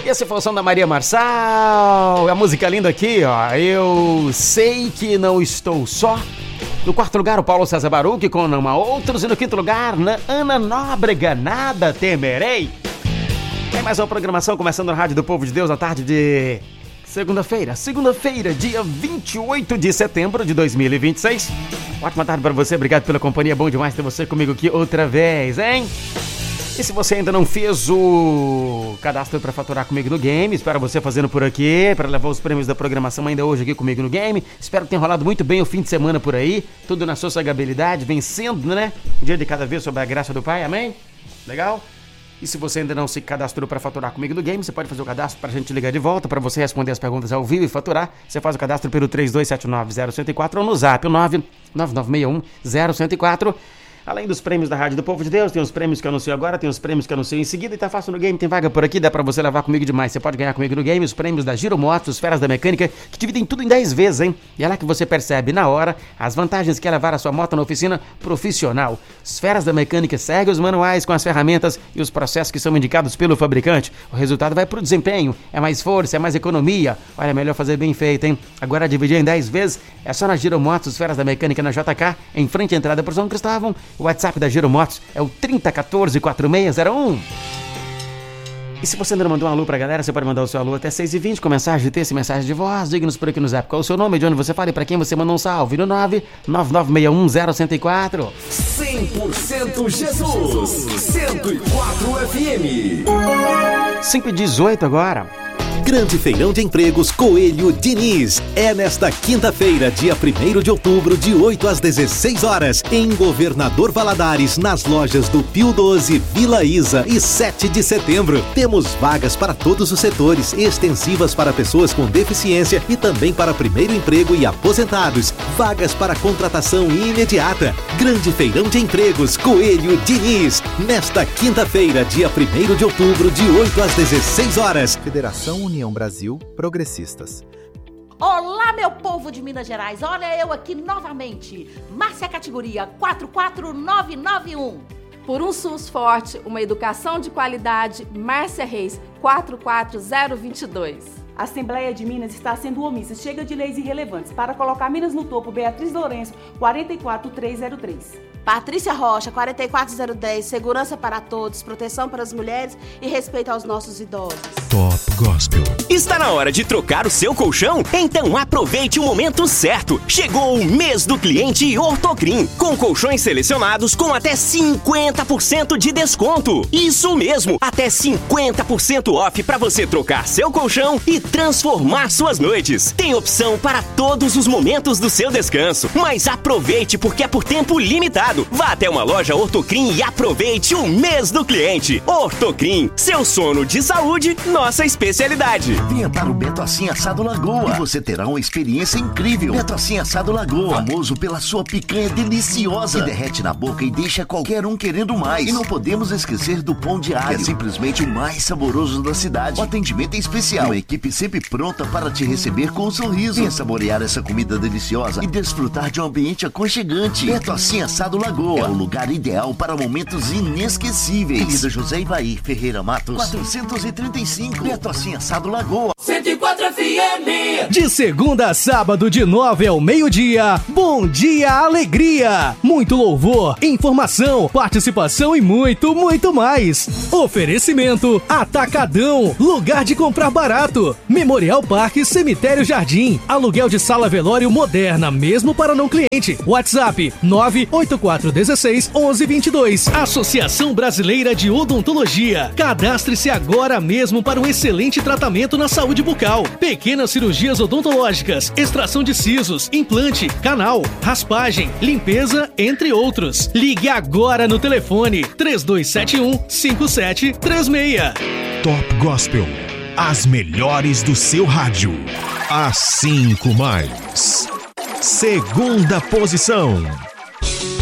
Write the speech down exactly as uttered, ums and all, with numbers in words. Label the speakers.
Speaker 1: E esse foi o som da Maria Marçal. A música linda aqui, ó. Eu sei que não estou só. No quarto lugar, o Paulo César Baruch com Não Há Outros. E no quinto lugar, Ana Nóbrega, Nada Temerei. Tem mais uma programação começando na Rádio do Povo de Deus na tarde de segunda-feira. Segunda-feira, dia vinte e oito de setembro de dois mil e vinte e seis. Ótima tarde para você, obrigado pela companhia. Bom demais ter você comigo aqui outra vez, hein? E se você ainda não fez o cadastro para faturar comigo no game, espero você fazendo por aqui, para levar os prêmios da programação ainda hoje aqui comigo no game. Espero que tenha rolado muito bem o fim de semana por aí, tudo na sua sagabilidade, vencendo, né? Um dia de cada vez sob a graça do Pai, amém? Legal? E se você ainda não se cadastrou para faturar comigo no game, você pode fazer o cadastro para a gente ligar de volta, para você responder as perguntas ao vivo e faturar. Você faz o cadastro pelo três dois sete nove zero um zero quatro ou no zap, o nove nove nove seis um zero um zero quatro. Além dos prêmios da Rádio do Povo de Deus, tem os prêmios que eu anuncio agora, tem os prêmios que eu anuncio em seguida e tá fácil no game, tem vaga por aqui, dá pra você levar comigo demais. Você pode ganhar comigo no game os prêmios da Giro Motos, os Feras da Mecânica, que dividem tudo em dez vezes, hein? E é lá que você percebe na hora as vantagens que é levar a sua moto na oficina profissional. Os Feras da Mecânica seguem os manuais com as ferramentas e os processos que são indicados pelo fabricante. O resultado vai pro desempenho, é mais força, é mais economia. Olha, é melhor fazer bem feito, hein? Agora dividir em dez vezes é só na Giro Motos, os Feras da Mecânica na J K, em frente à entrada por São Cristóvão. O WhatsApp da Giro Motos é o trinta quatorze quarenta e seis zero um. E se você ainda não mandou um alô pra galera, você pode mandar o seu alô até seis e vinte com mensagem de texto e mensagem de voz. Diga-nos por aqui no zap qual é o seu nome, de onde você fala e pra quem você mandou um salve. No nove nove nove seis um zero um zero quatro.
Speaker 2: cem por cento Jesus, cento e quatro F M.
Speaker 1: cinco e dezoito agora.
Speaker 3: Grande Feirão de Empregos Coelho Diniz. É nesta quinta-feira, dia primeiro de outubro, de oito às dezesseis horas, em Governador Valadares, nas lojas do Pio doze, Vila Isa e sete de setembro. Temos vagas para todos os setores, extensivas para pessoas com deficiência e também para primeiro emprego e aposentados. Vagas para contratação imediata. Grande Feirão de Empregos Coelho Diniz. Nesta quinta-feira, dia primeiro de outubro, de oito às dezesseis horas.
Speaker 4: Federação União Brasil Progressistas.
Speaker 5: Olá, meu povo de Minas Gerais, olha eu aqui novamente, Márcia Categoria quatro quatro nove nove um.
Speaker 6: Por um SUS forte, uma educação de qualidade, Márcia Reis quatro quatro zero dois dois.
Speaker 7: A Assembleia de Minas está sendo omissa, chega de leis irrelevantes. Para colocar Minas no topo, Beatriz Lourenço, quatro quatro três zero três.
Speaker 8: Patrícia Rocha, quarenta e quatro zero dez, segurança para todos, proteção para as mulheres e respeito aos nossos idosos.
Speaker 2: Top Gospel.
Speaker 9: Está na hora de trocar o seu colchão? Então aproveite o momento certo. Chegou o mês do cliente Ortocrim, com colchões selecionados com até cinquenta por cento de desconto. Isso mesmo, até cinquenta por cento off para você trocar seu colchão e transformar suas noites. Tem opção para todos os momentos do seu descanso, mas aproveite porque é por tempo limitado. Vá até uma loja Ortocrim e aproveite o mês do cliente. Ortocrim, seu sono de saúde, nossa especialidade.
Speaker 10: Venha para o Beto Assim Assado Lagoa e você terá uma experiência incrível. Beto Assim Assado Lagoa, famoso pela sua picanha deliciosa, que derrete na boca e deixa qualquer um querendo mais. E não podemos esquecer do pão de alho, que é simplesmente o mais saboroso da cidade. O atendimento é especial, uma equipe sempre pronta para te receber com um sorriso. Venha saborear essa comida deliciosa e desfrutar de um ambiente aconchegante. Beto Assim Assado Lagoa é o lugar ideal para momentos inesquecíveis. Avenida José Ivaí Ferreira Matos, quatrocentos e trinta e cinco. Beto Assim Assado Lagoa.
Speaker 2: cento e quatro F M.
Speaker 11: De segunda a sábado, de nove ao meio-dia, Bom Dia Alegria. Muito louvor, informação, participação e muito, muito mais. Oferecimento Atacadão, lugar de comprar barato. Memorial Parque Cemitério Jardim. Aluguel de sala velório moderna, mesmo para não cliente. WhatsApp nove oito quatro um seis um um dois dois. Associação Brasileira de Odontologia. Cadastre-se agora mesmo para um excelente tratamento na saúde bucal. Pequenas cirurgias odontológicas, extração de sisos, implante, canal, raspagem, limpeza, entre outros. Ligue agora no telefone três dois sete um cinco sete três seis.
Speaker 2: Top Gospel. As melhores do seu rádio. As cinco mais. Segunda posição.